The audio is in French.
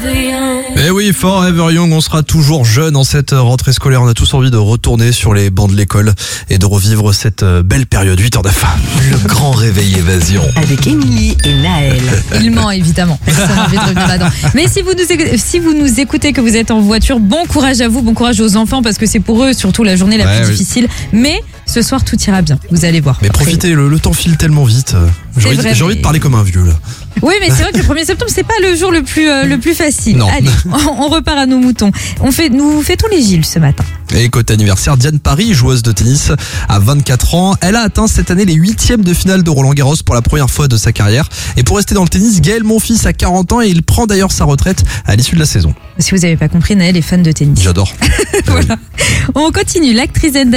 Eh oui, Forever Young, on sera toujours jeune en cette rentrée scolaire. On a tous envie de retourner sur les bancs de l'école et de revivre cette belle période. 8h09. Le grand réveil évasion. Avec Émilie et Naël. Il ment évidemment. Personne n'a envie de revenir là-dedans. Mais si vous nous écoutez, que vous êtes en voiture, bon courage à vous, bon courage aux enfants parce que c'est pour eux surtout la journée la plus difficile. Mais ce soir tout ira bien, vous allez voir. Mais profitez, le temps file tellement vite. J'ai envie de parler comme un vieux là. Oui, mais c'est vrai que le 1er septembre, c'est pas le jour le plus facile. Non. Allez, on repart à nos moutons. Nous fêtons les Gilles ce matin. Et côté anniversaire, Diane Paris, joueuse de tennis à 24 ans. Elle a atteint cette année les 8e de finale de Roland Garros pour la première fois de sa carrière. Et pour rester dans le tennis, Gaël Monfils a 40 ans et il prend d'ailleurs sa retraite à l'issue de la saison. Si vous n'avez pas compris, Naël est fan de tennis. J'adore. Voilà. On continue. L'actrice Zendaya